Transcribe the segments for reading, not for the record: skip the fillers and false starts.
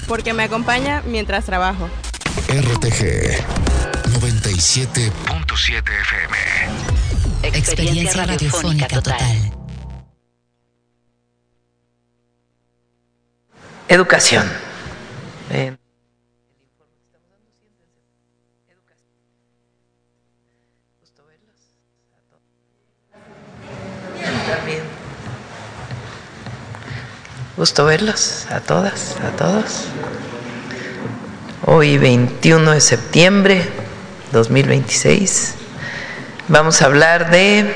porque me acompaña mientras trabajo. RTG 97.7 FM. Experiencia radiofónica total. Educación. Gusto verlos a todas, a todos. Hoy 21 de septiembre 2026 vamos a hablar de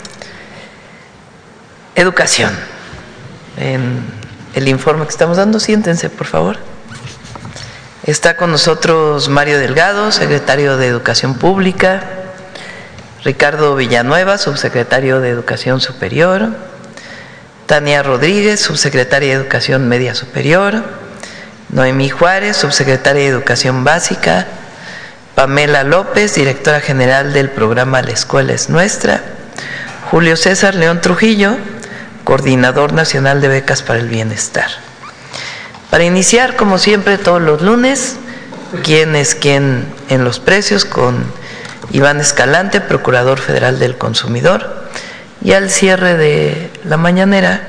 educación. En el informe que estamos dando, siéntense por favor. Está con nosotros Mario Delgado, secretario de Educación Pública, Ricardo Villanueva, subsecretario de Educación Superior, Tania Rodríguez, subsecretaria de Educación Media Superior, Noemí Juárez, subsecretaria de Educación Básica, Pamela López, directora general del programa La Escuela es Nuestra, Julio César León Trujillo, coordinador nacional de becas para el bienestar. Para iniciar, como siempre, todos los lunes, quién es quién en los precios con Iván Escalante, procurador federal del consumidor, y al cierre de la mañanera,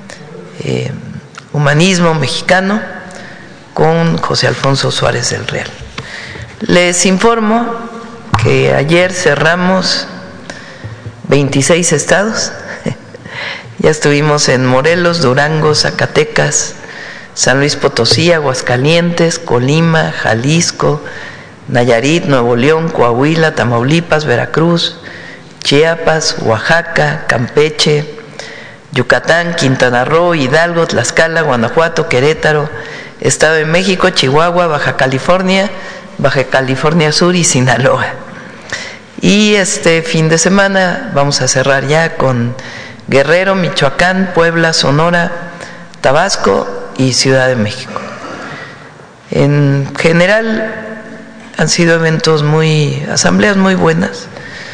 Humanismo Mexicano, con José Alfonso Suárez del Real. Les informo que ayer cerramos 26 estados. Ya estuvimos en Morelos, Durango, Zacatecas, San Luis Potosí, Aguascalientes, Colima, Jalisco, Nayarit, Nuevo León, Coahuila, Tamaulipas, Veracruz, Chiapas, Oaxaca, Campeche, Yucatán, Quintana Roo, Hidalgo, Tlaxcala, Guanajuato, Querétaro, Estado de México, Chihuahua, Baja California Sur y Sinaloa. Y este fin de semana vamos a cerrar ya con Guerrero, Michoacán, Puebla, Sonora, Tabasco y Ciudad de México. En general han sido asambleas muy buenas,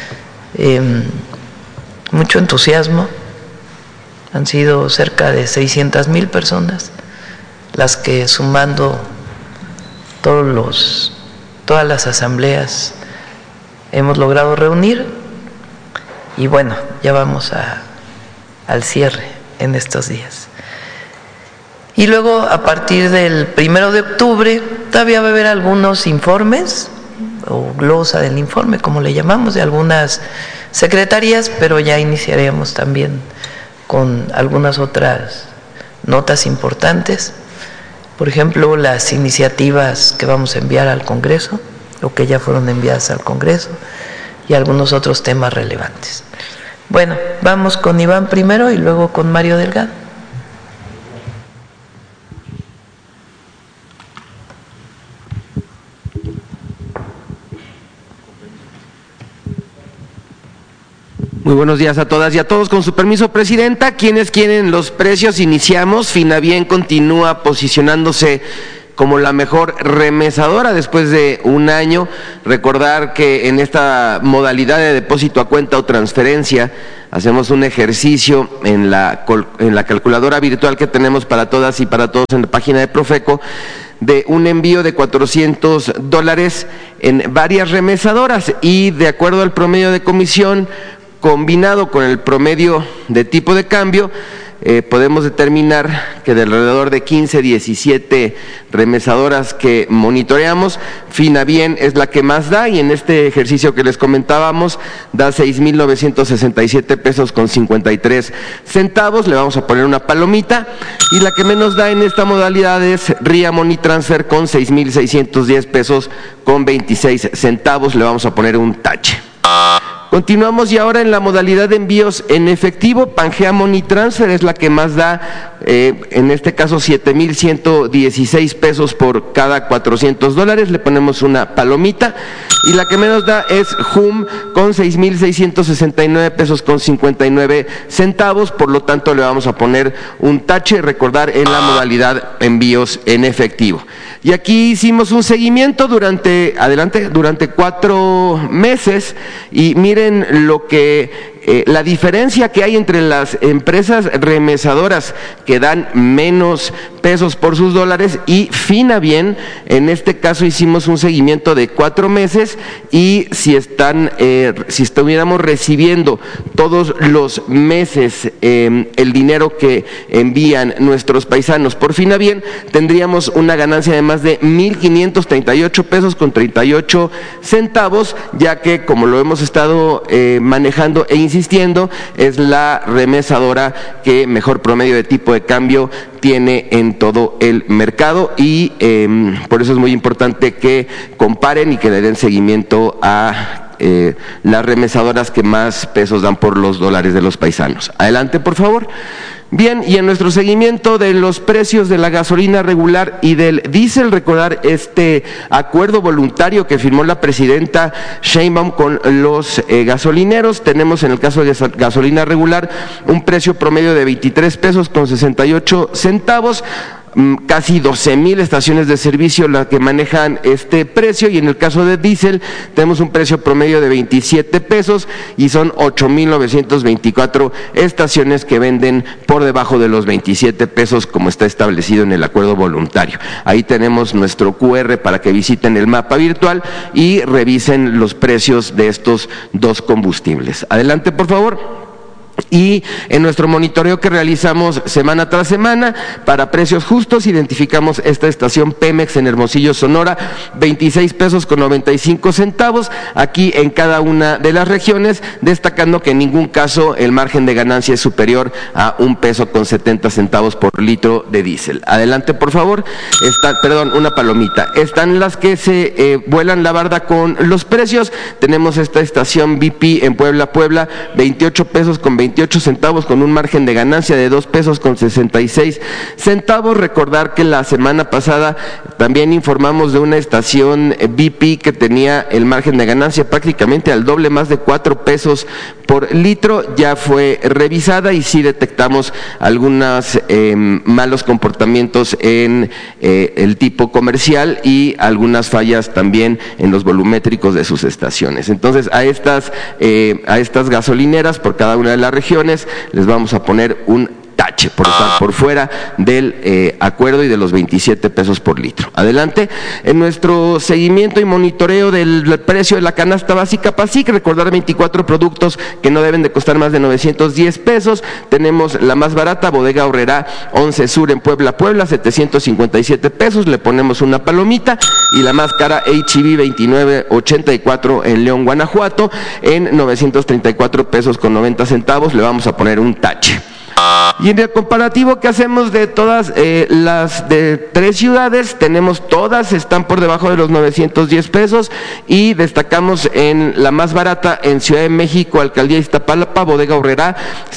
mucho entusiasmo. Han sido cerca de 600,000 personas las que, sumando todas las asambleas, hemos logrado reunir. Y bueno, ya vamos al cierre en estos días. Y luego, a partir del 1 de octubre, todavía va a haber algunos informes, o glosa del informe, como le llamamos, de algunas secretarías, pero ya iniciaremos también con algunas otras notas importantes. Por ejemplo, las iniciativas que vamos a enviar al Congreso, o que ya fueron enviadas al Congreso, y algunos otros temas relevantes. Bueno, vamos con Iván primero y luego con Mario Delgado. Muy buenos días a todas y a todos. Con su permiso, Presidenta, ¿quiénes quieren los precios? Iniciamos. Finabien continúa posicionándose como la mejor remesadora después de un año. Recordar que en esta modalidad de depósito a cuenta o transferencia hacemos un ejercicio en la calculadora virtual que tenemos para todas y para todos en la página de Profeco, de un envío de $400 en varias remesadoras, y de acuerdo al promedio de comisión combinado con el promedio de tipo de cambio, podemos determinar que de alrededor de 15, 17 remesadoras que monitoreamos, Finabien es la que más da, y en este ejercicio que les comentábamos da 6,967 pesos con 53 centavos. Le vamos a poner una palomita. Y la que menos da en esta modalidad es RIA Money Transfer con 6,610 pesos con 26 centavos. Le vamos a poner un tache. Continuamos y ahora en la modalidad de envíos en efectivo, Pangea Money Transfer es la que más da, en este caso 7,116 pesos por cada $400, le ponemos una palomita. Y la que menos da es JUM con 6,669 pesos con 59 centavos, por lo tanto le vamos a poner un tache. Recordar, en la modalidad envíos en efectivo. Y aquí hicimos un seguimiento durante 4 meses, y miren lo que la diferencia que hay entre las empresas remesadoras que dan menos pesos por sus dólares y Finabien. En este caso hicimos un seguimiento de 4 meses y si estuviéramos recibiendo todos los meses el dinero que envían nuestros paisanos por Finabien, tendríamos una ganancia de más de 1,538 pesos con 38 centavos, ya que, como lo hemos estado manejando e insistiendo, es la remesadora que mejor promedio de tipo de cambio tiene en todo el mercado y por eso es muy importante que comparen y que le den seguimiento a las remesadoras que más pesos dan por los dólares de los paisanos. Adelante, por favor. Bien, y en nuestro seguimiento de los precios de la gasolina regular y del diésel, recordar este acuerdo voluntario que firmó la presidenta Sheinbaum con los gasolineros. Tenemos en el caso de gasolina regular un precio promedio de 23 pesos con 68 centavos. Casi 12,000 estaciones de servicio las que manejan este precio, y en el caso de diésel tenemos un precio promedio de 27 pesos y son 8,924 estaciones que venden por debajo de los 27 pesos como está establecido en el acuerdo voluntario. Ahí tenemos nuestro QR para que visiten el mapa virtual y revisen los precios de estos dos combustibles. Adelante, por favor. Y en nuestro monitoreo que realizamos semana tras semana para precios justos, identificamos esta estación Pemex en Hermosillo, Sonora, 26 pesos con 95 centavos, aquí en cada una de las regiones, destacando que en ningún caso el margen de ganancia es superior a 1 peso con 70 centavos por litro de diésel. Adelante, por favor. Una palomita. Están las que se vuelan la barda con los precios. Tenemos esta estación BP en Puebla, 28 pesos con 28 centavos con un margen de ganancia de 2 pesos con 66 centavos. Recordar que la semana pasada también informamos de una estación BP que tenía el margen de ganancia prácticamente al doble, más de 4 pesos por litro. Ya fue revisada y sí detectamos algunos malos comportamientos en el tipo comercial y algunas fallas también en los volumétricos de sus estaciones. Entonces a estas gasolineras por cada una de las regiones les vamos a poner un tache por estar por fuera del acuerdo y de los 27 pesos por litro. Adelante. En nuestro seguimiento y monitoreo del precio de la canasta básica PASIC, recordar 24 productos que no deben de costar más de 910 pesos. Tenemos la más barata, Bodega Aurrerá 11 Sur en Puebla, 757 pesos, le ponemos una palomita. Y la más cara, H-E-B 2984 en León, Guanajuato, en 934 pesos con 90 centavos, le vamos a poner un tache. Y en el comparativo que hacemos de todas las de 3 ciudades, tenemos todas, están por debajo de los 910 pesos y destacamos en la más barata en Ciudad de México, Alcaldía Iztapalapa, Bodega Aurrerá,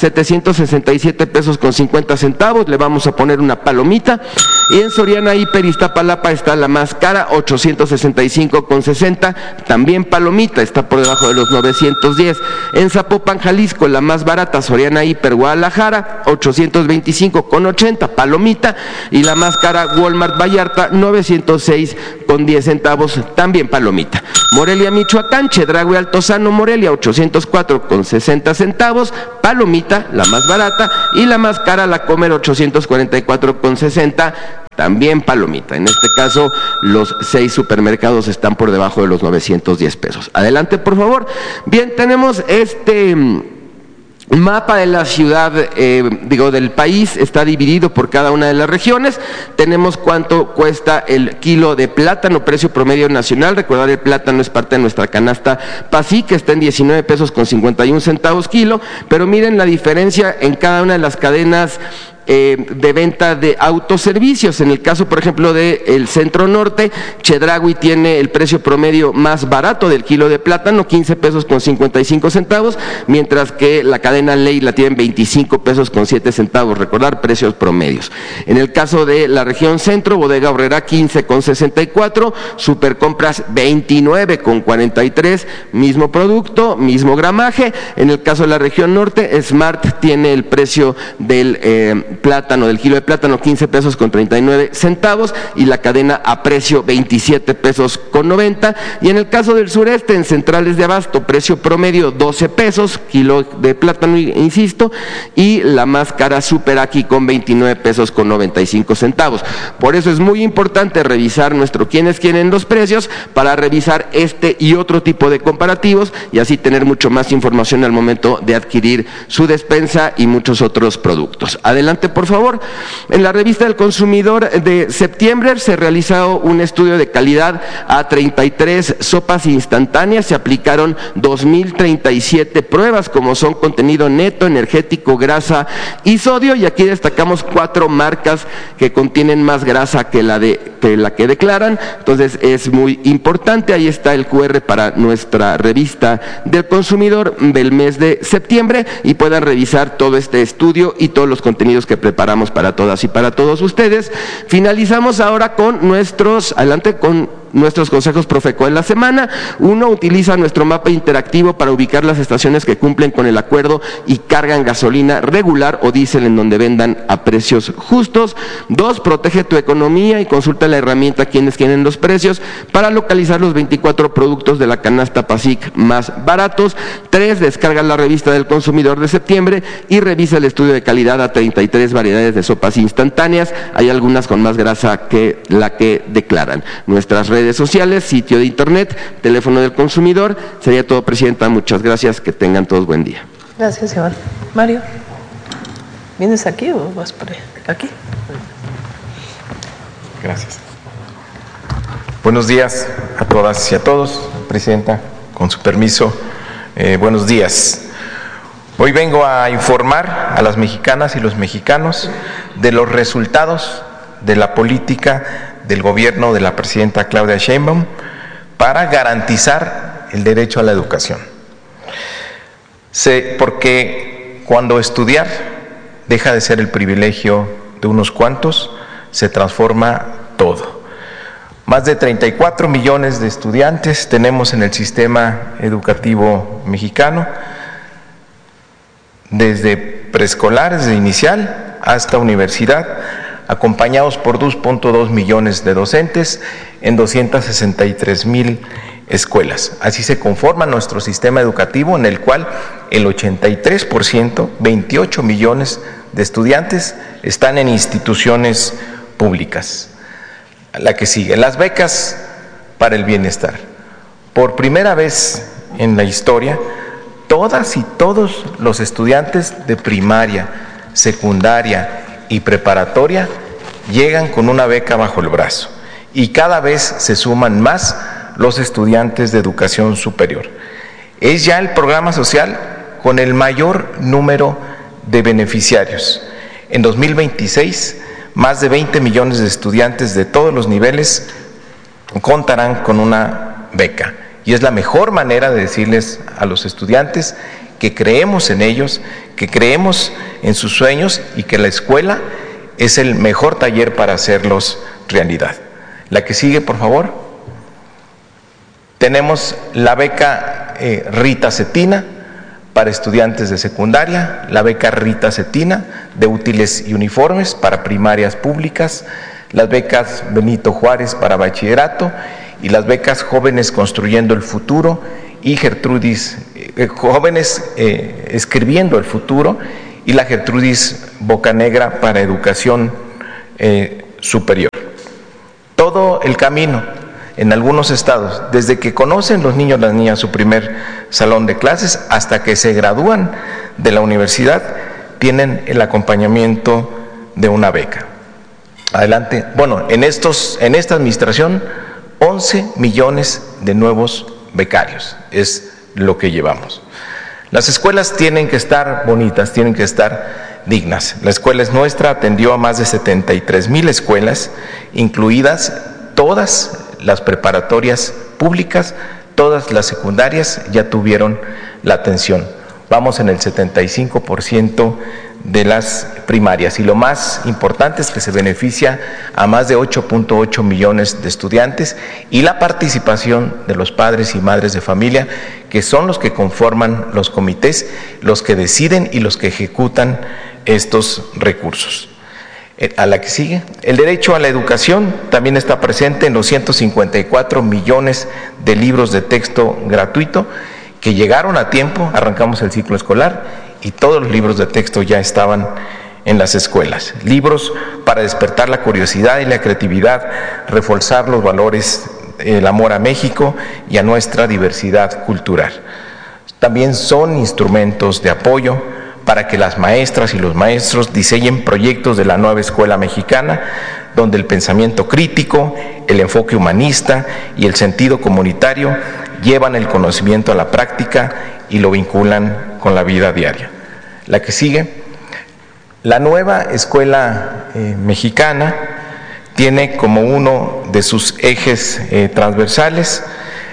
767 pesos con 50 centavos, le vamos a poner una palomita. Y en Soriana Hiper Iztapalapa está la más cara, 865 con 60, también palomita, está por debajo de los 910. En Zapopan, Jalisco, la más barata, Soriana Hiper Guadalajara, 825 con 80, palomita. Y la más cara, Walmart Vallarta, 906 con 10 centavos, también palomita. Morelia, Michoacán, Chedraui Altozano, Morelia, 804 con 60 centavos, palomita, la más barata. Y la más cara, La Comer, 844 con 60, también palomita. En este caso, los 6 supermercados están por debajo de los 910 pesos. Adelante, por favor. Bien, tenemos este mapa de la ciudad, del país, está dividido por cada una de las regiones. Tenemos cuánto cuesta el kilo de plátano, precio promedio nacional. Recordar, el plátano es parte de nuestra canasta PASIC, que está en 19 pesos con 51 centavos kilo, pero miren la diferencia en cada una de las cadenas de venta de autoservicios. En el caso, por ejemplo, del Centro Norte, Chedraui tiene el precio promedio más barato del kilo de plátano, 15 pesos con 55 centavos, mientras que la cadena Ley la tiene en 25 pesos con 7 centavos, recordar precios promedios. En el caso de la región Centro, Bodega Aurrerá 15 con 64, Supercompras 29 con 43, mismo producto, mismo gramaje. En el caso de la región Norte, Smart tiene el precio del plátano, del kilo de plátano, 15 pesos con 39 centavos, y la cadena a precio 27 pesos con 90. Y en el caso del sureste, en centrales de abasto, precio promedio 12 pesos, kilo de plátano, insisto, y la más cara Super Aquí con 29 pesos con 95 centavos. Por eso es muy importante revisar nuestro quiénes quieren los precios, para revisar este y otro tipo de comparativos y así tener mucho más información al momento de adquirir su despensa y muchos otros productos. Adelante, por favor. En la revista del Consumidor de septiembre se realizó un estudio de calidad a 33 sopas instantáneas. Se aplicaron 2,037 pruebas, como son contenido neto, energético, grasa y sodio, y aquí destacamos 4 marcas que contienen más grasa que la que declaran. Entonces es muy importante. Ahí está el QR para nuestra revista del Consumidor del mes de septiembre, y puedan revisar todo este estudio y todos los contenidos que preparamos para todas y para todos ustedes. Finalizamos ahora con nuestros consejos Profeco de la semana. 1, utiliza nuestro mapa interactivo para ubicar las estaciones que cumplen con el acuerdo y cargan gasolina regular o diésel en donde vendan a precios justos. 2, protege tu economía y consulta la herramienta Quienes Quieren los Precios para localizar los 24 productos de la canasta PASIC más baratos. 3, descarga la revista del Consumidor de septiembre y revisa el estudio de calidad a 33 variedades de sopas instantáneas. Hay algunas con más grasa que la que declaran. Nuestras redes sociales, sitio de internet, teléfono del consumidor. Sería todo, Presidenta. Muchas gracias. Que tengan todos buen día. Gracias, Iván. Mario, ¿vienes aquí o vas por aquí? Gracias. Buenos días a todas y a todos. Presidenta, con su permiso, buenos días. Hoy vengo a informar a las mexicanas y los mexicanos de los resultados de la política del gobierno de la presidenta Claudia Sheinbaum para garantizar el derecho a la educación. Porque cuando estudiar deja de ser el privilegio de unos cuantos, se transforma todo. Más de 34 millones de estudiantes tenemos en el sistema educativo mexicano, desde preescolar, desde inicial hasta universidad, acompañados por 2.2 millones de docentes en 263,000 escuelas. Así se conforma nuestro sistema educativo, en el cual el 83%, 28 millones de estudiantes, están en instituciones públicas. La que sigue, las becas para el bienestar. Por primera vez en la historia, todas y todos los estudiantes de primaria, secundaria y preparatoria llegan con una beca bajo el brazo, y cada vez se suman más los estudiantes de educación superior. Es ya el programa social con el mayor número de beneficiarios. En 2026, más de 20 millones de estudiantes de todos los niveles contarán con una beca, y es la mejor manera de decirles a los estudiantes que creemos en ellos, que creemos en sus sueños y que la escuela es el mejor taller para hacerlos realidad. La que sigue, por favor. Tenemos la beca Rita Cetina para estudiantes de secundaria, la beca Rita Cetina de útiles y uniformes para primarias públicas, las becas Benito Juárez para bachillerato y las becas Jóvenes Construyendo el Futuro y Gertrudis, Jóvenes Escribiendo el Futuro, y la Gertrudis Bocanegra para educación superior. Todo el camino en algunos estados, desde que conocen los niños y las niñas su primer salón de clases hasta que se gradúan de la universidad, tienen el acompañamiento de una beca. Adelante. Bueno, en esta administración, 11 millones de nuevos becarios es lo que llevamos. Las escuelas tienen que estar bonitas, tienen que estar dignas. La escuela es nuestra, atendió a más de 73,000 escuelas, incluidas todas las preparatorias públicas, todas las secundarias ya tuvieron la atención. Vamos en el 75% de las primarias, y lo más importante es que se beneficia a más de 8.8 millones de estudiantes, y la participación de los padres y madres de familia, que son los que conforman los comités, los que deciden y los que ejecutan estos recursos. A la que sigue. El derecho a la educación también está presente en los 154 millones de libros de texto gratuito que llegaron a tiempo. Arrancamos el ciclo escolar y todos los libros de texto ya estaban en las escuelas. Libros para despertar la curiosidad y la creatividad, reforzar los valores, el amor a México y a nuestra diversidad cultural. También son instrumentos de apoyo para que las maestras y los maestros diseñen proyectos de la nueva escuela mexicana, donde el pensamiento crítico, el enfoque humanista y el sentido comunitario llevan el conocimiento a la práctica y lo vinculan con la vida diaria. La que sigue. La nueva escuela mexicana tiene como uno de sus ejes transversales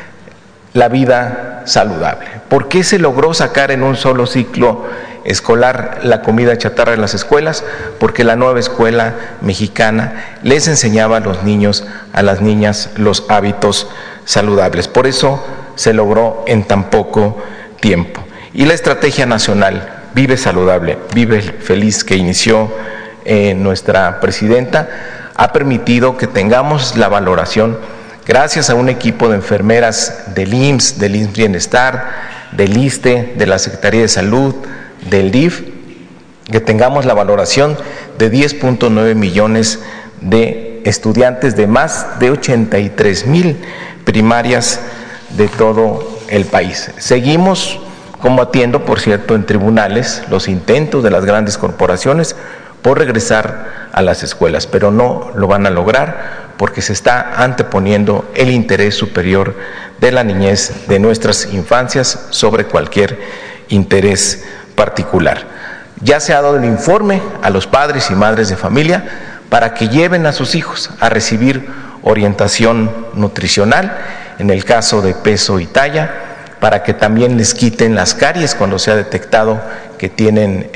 la vida saludable. ¿Por qué se logró sacar en un solo ciclo escolar la comida chatarra en las escuelas? Porque la nueva escuela mexicana les enseñaba a los niños, a las niñas, los hábitos saludables. Por eso se logró en tan poco tiempo. Y la estrategia nacional Vive Saludable, Vive Feliz, que inició nuestra presidenta, ha permitido que tengamos la valoración, gracias a un equipo de enfermeras del IMSS, del IMSS Bienestar, del ISSSTE, de la Secretaría de Salud, del DIF, que tengamos la valoración de 10.9 millones de estudiantes de más de 83,000 primarias de todo el país. Seguimos combatiendo, por cierto, en tribunales los intentos de las grandes corporaciones por regresar a las escuelas, pero no lo van a lograr porque se está anteponiendo el interés superior de la niñez, de nuestras infancias, sobre cualquier interés particular. Ya se ha dado el informe a los padres y madres de familia para que lleven a sus hijos a recibir orientación nutricional, en el caso de peso y talla, para que también les quiten las caries cuando se ha detectado que tienen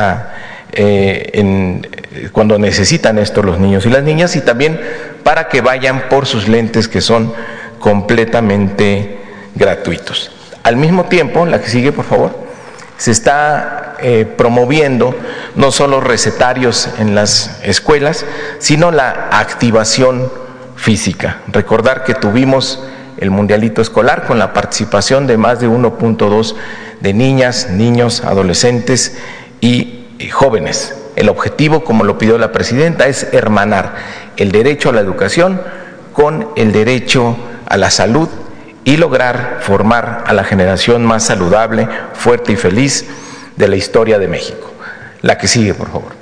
cuando necesitan esto los niños y las niñas, y también para que vayan por sus lentes, que son completamente gratuitos. Al mismo tiempo, la que sigue, por favor, se está promoviendo no solo recetarios en las escuelas, sino la activación física. Recordar que tuvimos el mundialito escolar con la participación de más de 1.2 de niñas, niños, adolescentes y jóvenes. El objetivo, como lo pidió la presidenta, es hermanar el derecho a la educación con el derecho a la salud y lograr formar a la generación más saludable, fuerte y feliz de la historia de México. La que sigue, por favor.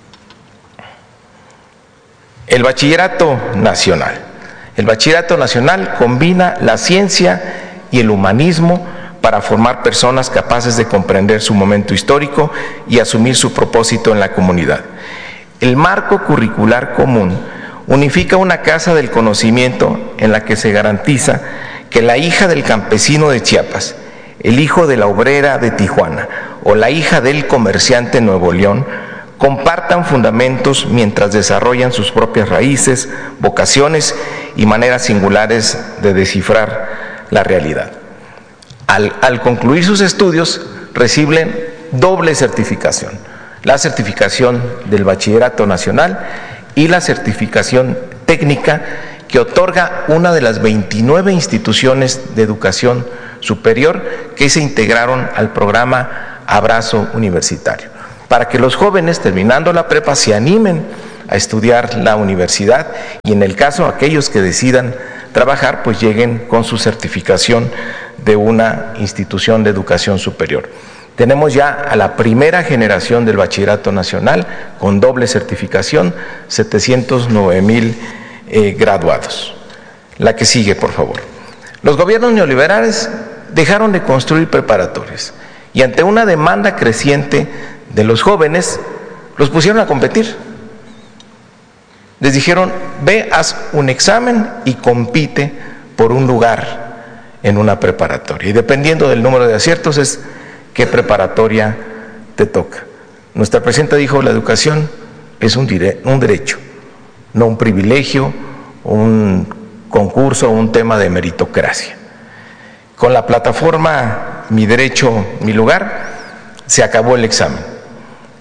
El Bachillerato Nacional. El Bachillerato Nacional combina la ciencia y el humanismo para formar personas capaces de comprender su momento histórico y asumir su propósito en la comunidad. El marco curricular común unifica una casa del conocimiento en la que se garantiza que la hija del campesino de Chiapas, el hijo de la obrera de Tijuana o la hija del comerciante de Nuevo León compartan fundamentos mientras desarrollan sus propias raíces, vocaciones y maneras singulares de descifrar la realidad. Al concluir sus estudios, reciben doble certificación: la certificación del Bachillerato Nacional y la certificación técnica que otorga una de las 29 instituciones de educación superior que se integraron al programa Abrazo Universitario, para que los jóvenes, terminando la prepa, se animen a estudiar la universidad y, en el caso aquellos que decidan trabajar, pues lleguen con su certificación de una institución de educación superior. Tenemos ya a la primera generación del Bachillerato Nacional con doble certificación, 709,000 graduados. La que sigue, por favor. Los gobiernos neoliberales dejaron de construir preparatorias y, ante una demanda creciente de los jóvenes, los pusieron a competir. Les dijeron: ve, haz un examen y compite por un lugar en una preparatoria. Y dependiendo del número de aciertos es qué preparatoria te toca. Nuestra presidenta dijo: la educación es un derecho, no un privilegio, un concurso o un tema de meritocracia. Con la plataforma Mi Derecho, Mi Lugar, se acabó el examen.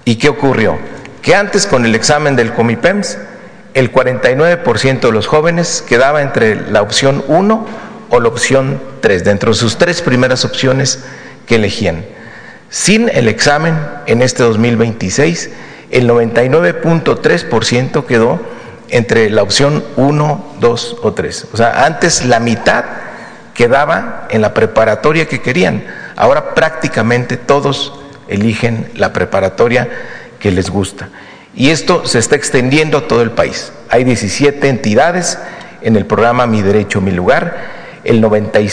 ¿Y qué ocurrió? Que antes, con el examen del Comipems, el 49% de los jóvenes quedaba entre la opción 1 o la opción 3, dentro de sus 3 primeras opciones que elegían. Sin el examen, en este 2026, el 99.3% quedó entre la opción 1, 2 o 3. O sea, antes la mitad quedaba en la preparatoria que querían. Ahora prácticamente todos eligen la preparatoria que les gusta. Y esto se está extendiendo a todo el país. Hay 17 entidades en el programa Mi Derecho, Mi Lugar. El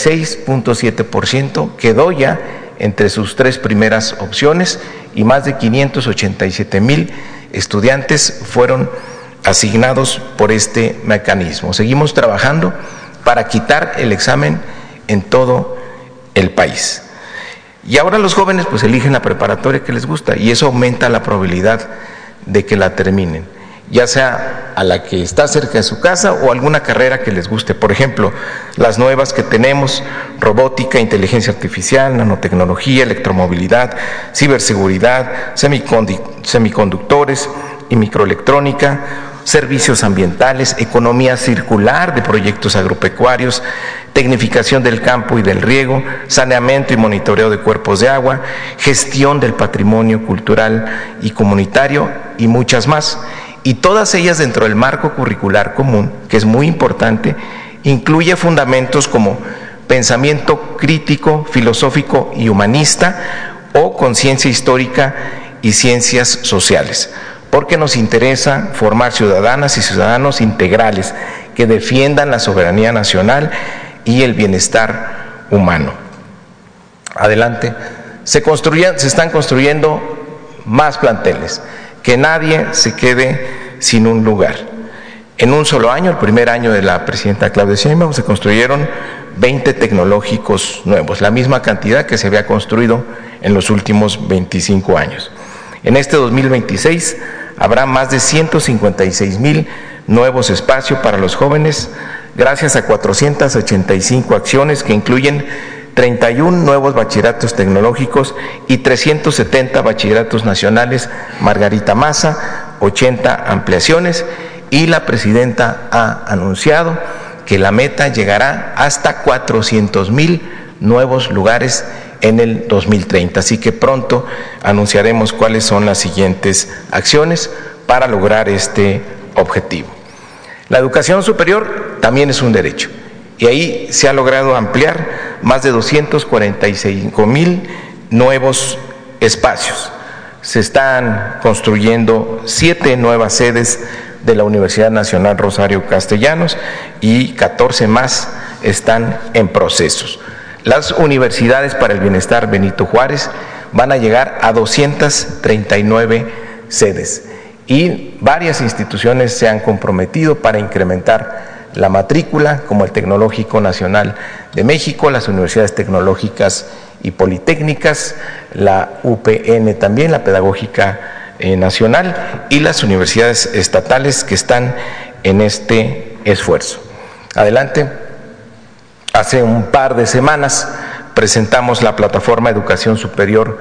96.7% quedó ya entre sus 3 primeras opciones y más de 587,000 estudiantes fueron asignados por este mecanismo. Seguimos trabajando para quitar el examen en todo el país. Y ahora los jóvenes pues eligen la preparatoria que les gusta y eso aumenta la probabilidad de que la terminen, ya sea a la que está cerca de su casa o alguna carrera que les guste. Por ejemplo, las nuevas que tenemos: robótica, inteligencia artificial, nanotecnología, electromovilidad, ciberseguridad, semiconductores y microelectrónica, servicios ambientales, economía circular de proyectos agropecuarios, tecnificación del campo y del riego, saneamiento y monitoreo de cuerpos de agua, gestión del patrimonio cultural y comunitario y muchas más. Y todas ellas dentro del marco curricular común, que es muy importante, incluye fundamentos como pensamiento crítico, filosófico y humanista o conciencia histórica y ciencias sociales, porque nos interesa formar ciudadanas y ciudadanos integrales que defiendan la soberanía nacional y el bienestar humano. Adelante. Se están construyendo más planteles, que nadie se quede sin un lugar. En un solo año, el primer año de la presidenta Claudia Sheinbaum, se construyeron 20 tecnológicos nuevos, la misma cantidad que se había construido en los últimos 25 años. En este 2026 habrá más de 156,000 nuevos espacios para los jóvenes, gracias a 485 acciones que incluyen 31 nuevos bachilleratos tecnológicos y 370 bachilleratos nacionales Margarita Maza, 80 ampliaciones, y la presidenta ha anunciado que la meta llegará hasta 400,000 nuevos lugares en el 2030. Así que pronto anunciaremos cuáles son las siguientes acciones para lograr este objetivo. La educación superior también es un derecho y ahí se ha logrado ampliar más de 245,000 nuevos espacios. Se están construyendo 7 nuevas sedes de la Universidad Nacional Rosario Castellanos y 14 más están en procesos. Las universidades para el bienestar Benito Juárez van a llegar a 239 sedes y varias instituciones se han comprometido para incrementar la matrícula, como el Tecnológico Nacional de México, las universidades tecnológicas y politécnicas, la UPN también, la Pedagógica Nacional, y las universidades estatales que están en este esfuerzo. Adelante. Hace un par de semanas presentamos la plataforma Educación Superior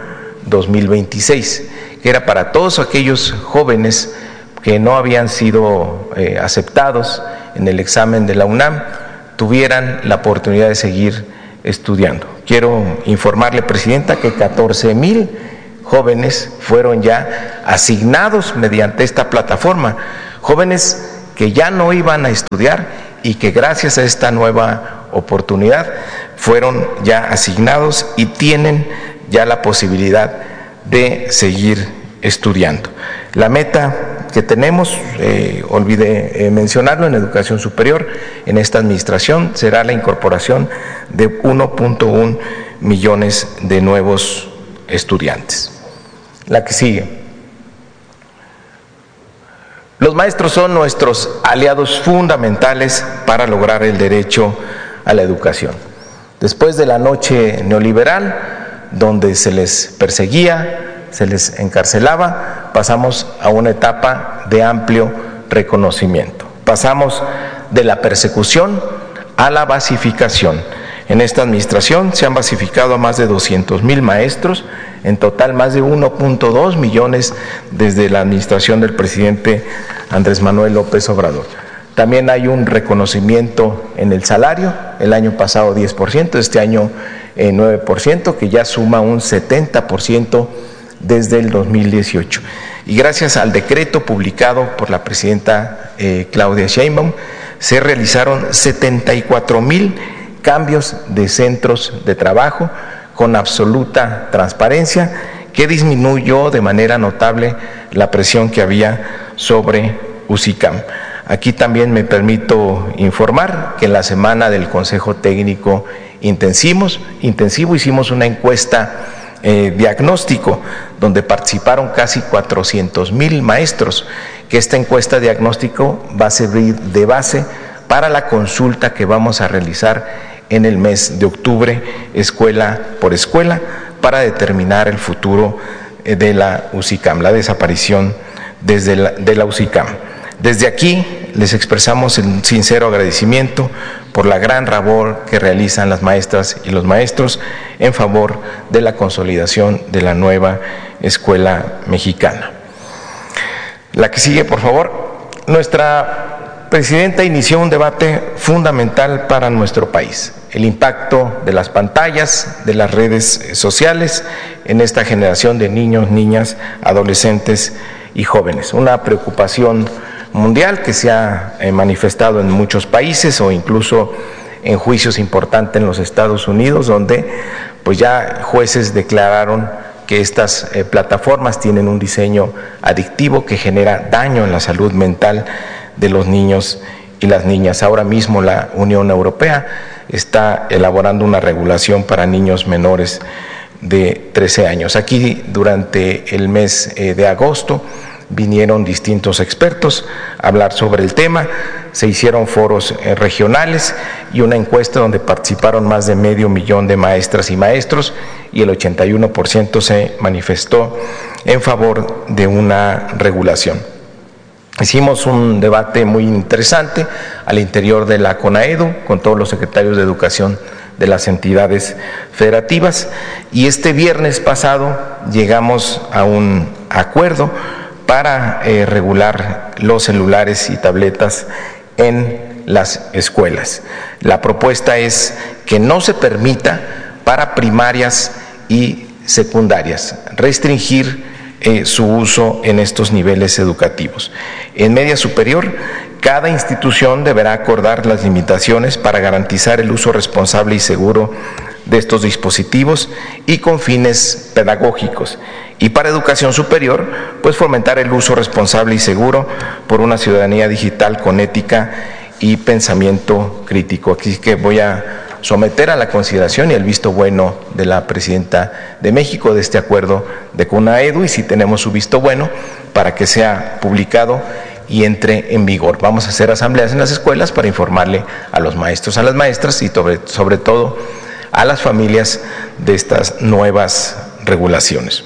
2026, que era para todos aquellos jóvenes que no habían sido aceptados en el examen de la UNAM, tuvieran la oportunidad de seguir estudiando. Quiero informarle, Presidenta, que 14,000 jóvenes fueron ya asignados mediante esta plataforma, jóvenes que ya no iban a estudiar y que gracias a esta nueva oportunidad fueron ya asignados y tienen ya la posibilidad de seguir estudiando. La meta que tenemos, olvidé mencionarlo, en educación superior, en esta administración, será la incorporación de 1.1 millones de nuevos estudiantes. La que sigue. Los maestros son nuestros aliados fundamentales para lograr el derecho a la educación. Después de la noche neoliberal, donde se les perseguía, se les encarcelaba, pasamos a una etapa de amplio reconocimiento. Pasamos de la persecución a la basificación. En esta administración se han basificado a más de 200,000 maestros, en total más de 1.2 millones desde la administración del presidente Andrés Manuel López Obrador. También hay un reconocimiento en el salario, el año pasado 10%, este año 9%, que ya suma un 70% desde el 2018. Y gracias al decreto publicado por la presidenta Claudia Sheinbaum, se realizaron 74,000 cambios de centros de trabajo con absoluta transparencia, que disminuyó de manera notable la presión que había sobre UCICAM. Aquí también me permito informar que en la semana del Consejo Técnico Intensivo hicimos una encuesta diagnóstico donde participaron casi 400,000 maestros, que esta encuesta diagnóstico va a servir de base para la consulta que vamos a realizar en el mes de octubre, escuela por escuela, para determinar el futuro de la UCICAM, la desaparición de la UCICAM. Desde aquí les expresamos el sincero agradecimiento por la gran labor que realizan las maestras y los maestros en favor de la consolidación de la nueva escuela mexicana. La que sigue, por favor. Nuestra presidenta inició un debate fundamental para nuestro país: el impacto de las pantallas, de las redes sociales en esta generación de niños, niñas, adolescentes y jóvenes. Una preocupación mundial que se ha manifestado en muchos países o incluso en juicios importantes en los Estados Unidos, donde pues ya jueces declararon que estas plataformas tienen un diseño adictivo que genera daño en la salud mental de los niños y las niñas. Ahora mismo la Unión Europea está elaborando una regulación para niños menores de 13 años. Aquí durante el mes de agosto vinieron distintos expertos a hablar sobre el tema, se hicieron foros regionales y una encuesta donde participaron más de 500,000 de maestras y maestros, y el 81% se manifestó en favor de una regulación. Hicimos un debate muy interesante al interior de la CONAEDU con todos los secretarios de educación de las entidades federativas, y este viernes pasado llegamos a un acuerdo para regular los celulares y tabletas en las escuelas. La propuesta es que no se permita para primarias y secundarias restringir su uso en estos niveles educativos. En media superior, cada institución deberá acordar las limitaciones para garantizar el uso responsable y seguro de estos dispositivos y con fines pedagógicos. Y para educación superior, pues fomentar el uso responsable y seguro por una ciudadanía digital con ética y pensamiento crítico. Así que voy a someter a la consideración y el visto bueno de la presidenta de México de este acuerdo de CONAEDU, y si tenemos su visto bueno, para que sea publicado y entre en vigor. Vamos a hacer asambleas en las escuelas para informarle a los maestros, a las maestras y sobre todo a las familias de estas nuevas regulaciones.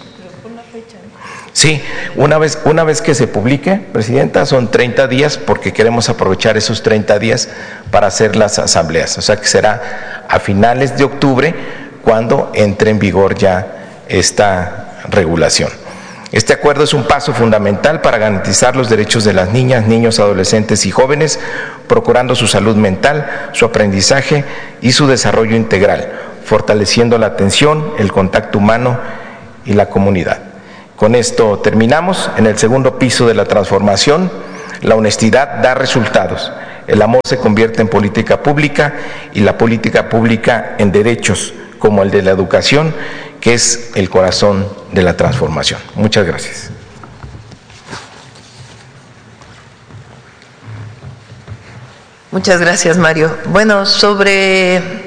Sí, una vez que se publique, Presidenta, son 30 días, porque queremos aprovechar esos 30 días para hacer las asambleas. O sea que será a finales de octubre cuando entre en vigor ya esta regulación. Este acuerdo es un paso fundamental para garantizar los derechos de las niñas, niños, adolescentes y jóvenes, procurando su salud mental, su aprendizaje y su desarrollo integral, fortaleciendo la atención, el contacto humano y la comunidad. Con esto terminamos. En el segundo piso de la transformación, la honestidad da resultados. El amor se convierte en política pública y la política pública en derechos, como el de la educación, que es el corazón de la transformación. Muchas gracias. Muchas gracias, Mario. Bueno, sobre